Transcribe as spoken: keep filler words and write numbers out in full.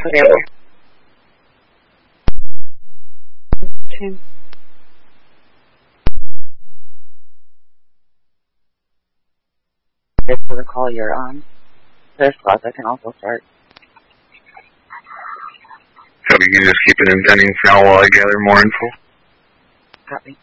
available. Okay. This is the call you're on. This plaza can also start. So we can just keep it in pending for now while I gather more info. Copy.